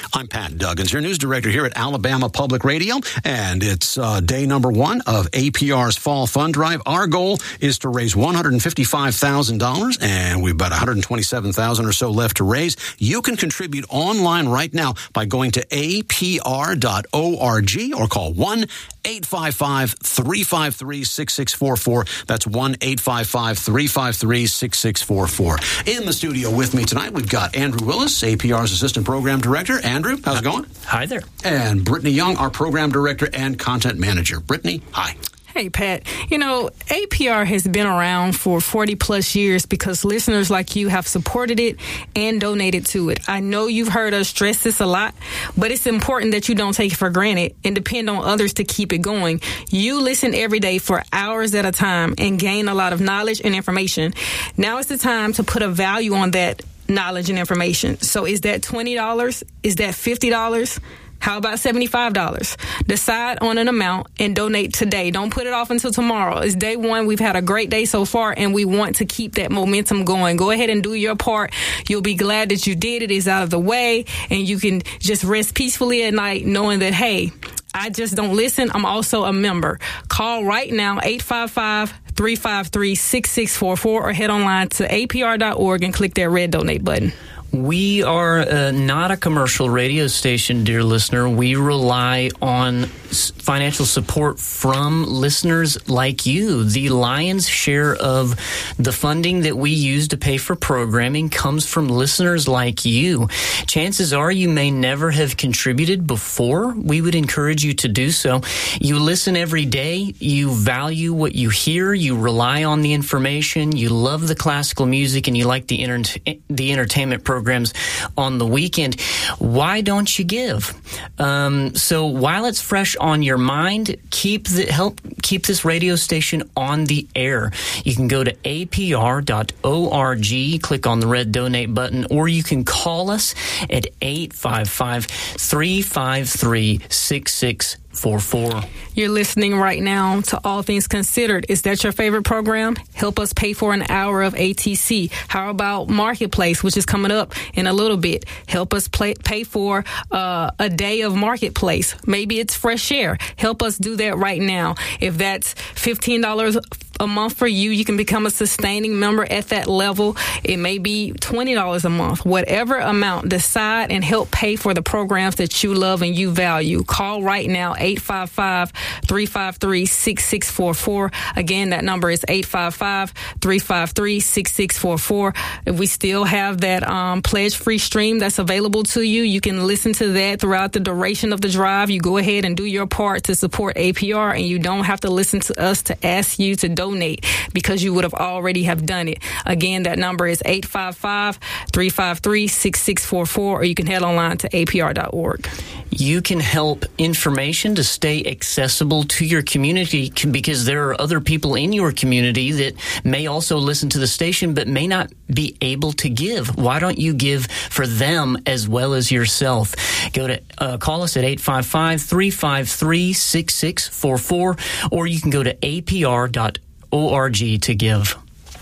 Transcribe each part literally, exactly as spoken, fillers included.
I'm Pat Duggins, your news director here at Alabama Public Radio, and it's uh, day number one of A P R's Fall Fund Drive. Our goal is to raise one hundred fifty-five thousand dollars, and we've got one hundred twenty-seven thousand dollars or so left to raise. You can contribute online right now by going to A P R dot org or call one eight five five, three five three, six six four four. That's one eight five five, three five three, six six four four. In the studio with me tonight, we've got Andrew Willis, A P R's Assistant Program Director. Andrew, how's it going? Hi there. And Brittany Young, our Program Director and Content Manager. Brittany, hi. Hey, Pat. You know, A P R has been around for forty plus years because listeners like you have supported it and donated to it. I know you've heard us stress this a lot, but it's important that you don't take it for granted and depend on others to keep it going. You listen every day for hours at a time and gain a lot of knowledge and information. Now is the time to put a value on that knowledge and information. So is that twenty dollars? Is that fifty dollars? How about seventy-five dollars? Decide on an amount and donate today. Don't put it off until tomorrow. It's day one. We've had a great day so far, and we want to keep that momentum going. Go ahead and do your part. You'll be glad that you did it. It's out of the way, and you can just rest peacefully at night knowing that, hey, I just don't listen. I'm also a member. Call right now, eight five five, three five three, six six four four, or head online to A P R dot org and click that red donate button. We are uh, not a commercial radio station, dear listener. We rely on s- financial support from listeners like you. The lion's share of the funding that we use to pay for programming comes from listeners like you. Chances are you may never have contributed before. We would encourage you to do so. You listen every day. You value what you hear. You rely on the information. You love the classical music, and you like the, inter- the entertainment program. Programs on the weekend. Why don't you give? Um, so while it's fresh on your mind, keep the help keep this radio station on the air. You can go to A P R dot org, click on the red donate button, or you can call us at eight five five, three five three, six six four four. You're listening right now to All Things Considered. Is that your favorite program? Help us pay for an hour of A T C. How about Marketplace, which is coming up in a little bit? Help us play, pay for uh, a day of Marketplace. Maybe it's Fresh Air. Help us do that right now. If that's fifteen dollars a month for you, you can become a sustaining member at that level. It may be twenty dollars a month. Whatever amount, decide and help pay for the programs that you love and you value. Call right now, eight five five, three five three, six six four four. Again, that number is eight five five, three five three, six six four four. If we still have that um, pledge-free stream that's available to you, you can listen to that throughout the duration of the drive. You go ahead and do your part to support A P R, and you don't have to listen to us to ask you to donate. Donate because you would have already have done it. Again, that number is eight five five, three five three, six six four four, or you can head online to A P R dot org. You can help information to stay accessible to your community because there are other people in your community that may also listen to the station but may not be able to give. Why don't you give for them as well as yourself? Go to uh, call us at eight five five, three five three, six six four four, or you can go to A P R dot org to give.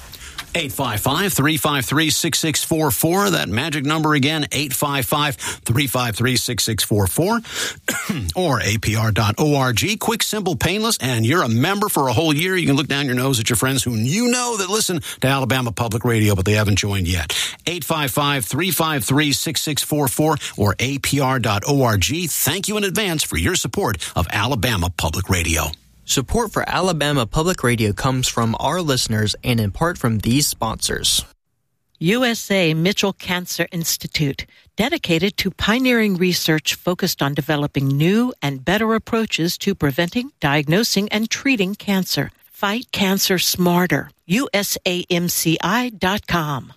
eight five five, three five three, six six four four. That magic number again, eight five five, three five three, six six four four. Or A P R dot org. Quick, simple, painless, and you're a member for a whole year. You can look down your nose at your friends who you know that listen to Alabama Public Radio, but they haven't joined yet. eight five five, three five three, six six four four or A P R dot org. Thank you in advance for your support of Alabama Public Radio. Support for Alabama Public Radio comes from our listeners and in part from these sponsors. U S A Mitchell Cancer Institute, dedicated to pioneering research focused on developing new and better approaches to preventing, diagnosing, and treating cancer. Fight cancer smarter. U S A M C I dot com.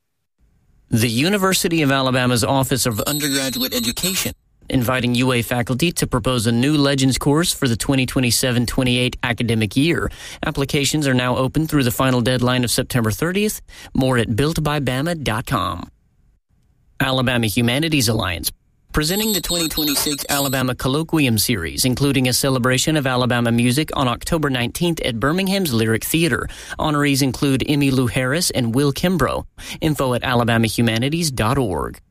The University of Alabama's Office of Undergraduate Education inviting U A faculty to propose a new Legends course for the twenty twenty-seven twenty-eight academic year. Applications are now open through the final deadline of September thirtieth. More at built by bama dot com. Alabama Humanities Alliance, presenting the twenty twenty-six Alabama Colloquium Series, including a celebration of Alabama music on October nineteenth at Birmingham's Lyric Theater. Honorees include Emmylou Harris and Will Kimbrough. Info at alabama humanities dot org.